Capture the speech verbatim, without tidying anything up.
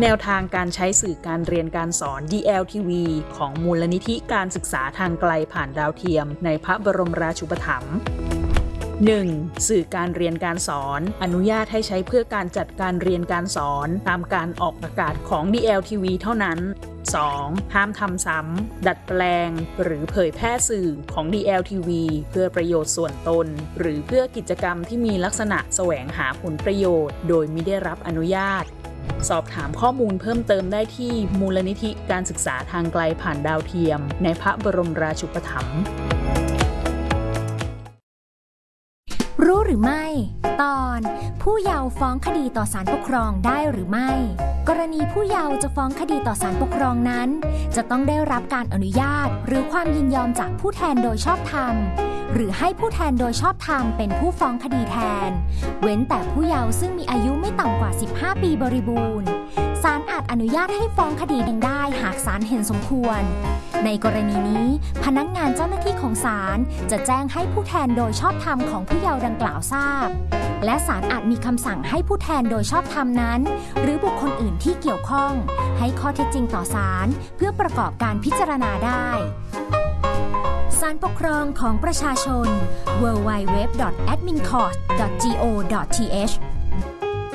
แนวทางการใช้สื่อการเรียนการสอน ดี แอล ที วี ของมูลนิธิการศึกษาทางไกลผ่านดาวเทียมในพระบรมราชูปถัมภ์ หนึ่ง. สื่อการเรียนการสอนอนุญาตให้ใช้เพื่อการจัดการเรียนการสอนตามการออกอากาศของ ดี แอล ที วี เท่านั้น สอง. ห้ามทำซ้ำดัดแปลงหรือเผยแพร่สื่อของ ดี แอล ที วี เพื่อประโยชน์ส่วนตนหรือเพื่อกิจกรรมที่มีลักษณะแสวงหาผลประโยชน์โดยมิได้รับอนุญาตสอบถามข้อมูลเพิ่มเติมได้ที่มูลนิธิการศึกษาทางไกลผ่านดาวเทียมในพระบรมราชูปถัมภ์รู้หรือไม่ตอนผู้เยาว์ฟ้องคดีต่อศาลปกครองได้หรือไม่กรณีผู้เยาว์จะฟ้องคดีต่อศาลปกครองนั้นจะต้องได้รับการอนุญาตหรือความยินยอมจากผู้แทนโดยชอบธรรมหรือให้ผู้แทนโดยชอบธรรมเป็นผู้ฟ้องคดีแทนเว้นแต่ผู้เยาว์ซึ่งมีอายุไม่ต่ำกว่าสิบห้าปีบริบูรณ์ศาลอาจอนุญาตให้ฟ้องคดีดังได้หากศาลเห็นสมควรในกรณีนี้พนักงานเจ้าหน้าที่ของศาลจะแจ้งให้ผู้แทนโดยชอบธรรมของผู้เยาว์ดังกล่าวทราบและศาลอาจมีคำสั่งให้ผู้แทนโดยชอบธรรมนั้นหรือบุคคลอื่นที่เกี่ยวข้องให้ข้อเท็จจริงต่อศาลเพื่อประกอบการพิจารณาได้ศาลปกครองของประชาชน ดับเบิลยู ดับเบิลยู ดับเบิลยู ดอท แอดมินคอร์ท ดอท จี โอ ดอท ที เอช